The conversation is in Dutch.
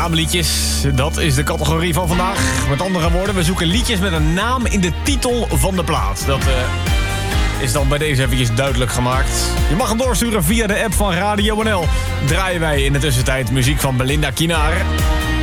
Naamliedjes, dat is de categorie van vandaag. Met andere woorden, we zoeken liedjes met een naam in de titel van de plaat. Dat is dan bij deze eventjes duidelijk gemaakt. Je mag hem doorsturen via de app van Radio NL. Draaien wij in de tussentijd muziek van Belinda Kinaar.